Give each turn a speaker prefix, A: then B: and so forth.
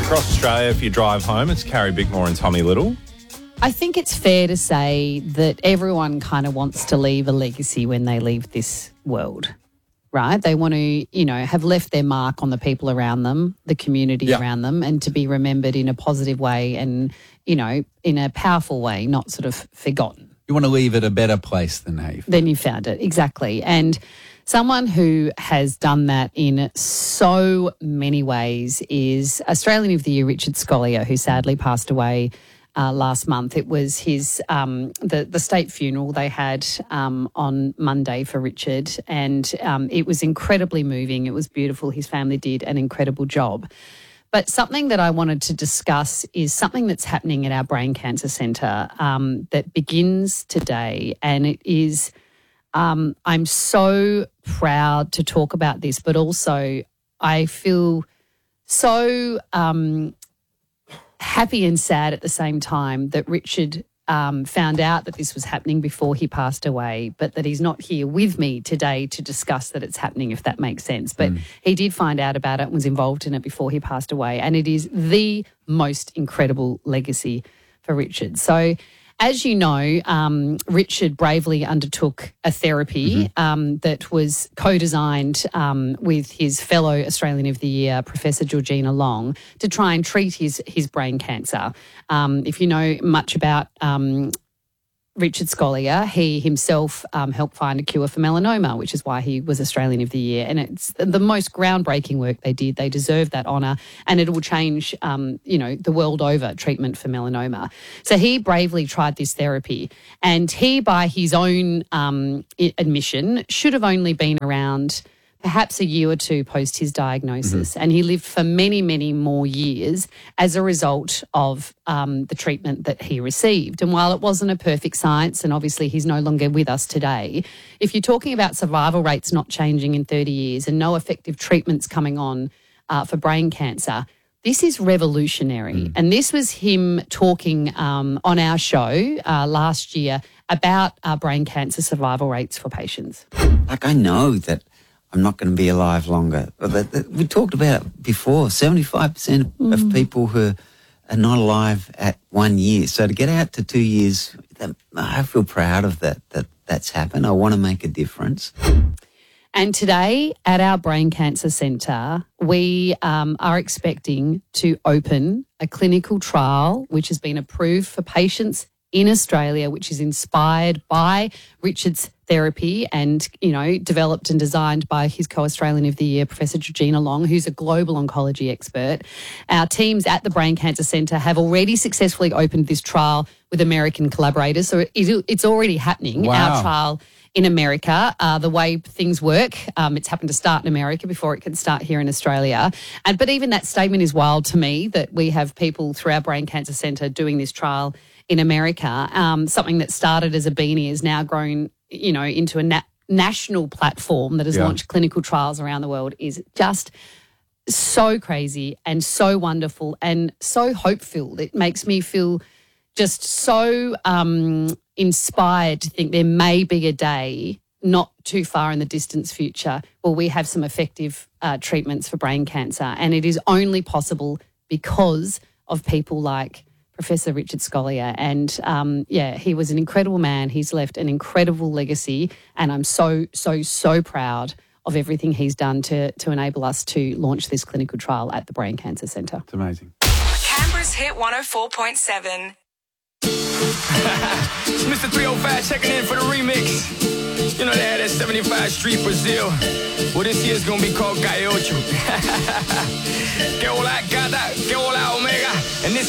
A: Across Australia, if you drive home, it's Carrie Bickmore and Tommy Little.
B: I think it's fair to say that everyone kind of wants to leave a legacy when they leave this world, right? They want to, have left their mark on the people around them, the community around them, and to be remembered in a positive way and, in a powerful way, not sort of forgotten.
C: You want to leave it a better place than how you found it.
B: Then you found it, exactly. And someone who has done that in so many ways is Australian of the Year Richard Scolyer, who sadly passed away last month. It was his the state funeral they had on Monday for Richard, and it was incredibly moving. It was beautiful. His family did an incredible job. But something that I wanted to discuss is something that's happening at our Brain Cancer Centre that begins today, and it is I'm so proud to talk about this, but also I feel so happy and sad at the same time that Richard found out that this was happening before he passed away, but that he's not here with me today to discuss that it's happening, if that makes sense. But he did find out about it and was involved in it before he passed away, and it is the most incredible legacy for Richard. So, as you know, Richard bravely undertook a therapy that was co-designed with his fellow Australian of the Year, Professor Georgina Long, to try and treat his brain cancer. If you know much about Richard Scolyer, he himself helped find a cure for melanoma, which is why he was Australian of the Year. And it's the most groundbreaking work they did. They deserve that honour, and it will change, the world over treatment for melanoma. So he bravely tried this therapy, and he, by his own admission, should have only been around perhaps a year or two post his diagnosis. And he lived for many, many more years as a result of the treatment that he received. And while it wasn't a perfect science, and obviously he's no longer with us today, if you're talking about survival rates not changing in 30 years and no effective treatments coming on for brain cancer, this is revolutionary. And this was him talking on our show last year about our brain cancer survival rates for patients.
D: I know that I'm not going to be alive longer. We talked about it before, 75% of people who are not alive at 1 year. So to get out to 2 years, I feel proud of that's happened. I want to make a difference.
B: And today at our Brain Cancer Centre, we are expecting to open a clinical trial which has been approved for patients in Australia, which is inspired by Richard's therapy and, developed and designed by his co-Australian of the Year, Professor Georgina Long, who's a global oncology expert. Our teams at the Brain Cancer Centre have already successfully opened this trial with American collaborators. So it's already happening, our trial in America. The way things work, it's happened to start in America before it can start here in Australia. But even that statement is wild to me, that we have people through our Brain Cancer Centre doing this trial in America. Something that started as a beanie has now grown, into a national platform that has launched clinical trials around the world, is just so crazy and so wonderful and so hope-filled. It makes me feel just so inspired to think there may be a day not too far in the distant future where we have some effective treatments for brain cancer. And it is only possible because of people like Professor Richard Scolyer. And, he was an incredible man. He's left an incredible legacy, and I'm so, so, so proud of everything he's done to enable us to launch this clinical trial at the Brain Cancer Centre.
C: It's amazing.
E: Canberra's Hit 104.7.
F: It's Mr. 305 checking in for the remix. You know they had that 75 Street Brazil. Well, this year's gonna be called Gaiocho. Que hola, gata, que hola, omega. And this